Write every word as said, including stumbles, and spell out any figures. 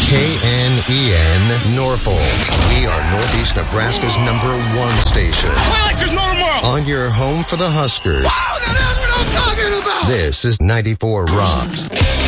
K N E N Norfolk. We are Northeast Nebraska's number one station. Play like there's no tomorrow. On your home for the Huskers. Wow, that is what I'm talking about. This is ninety-four Rock.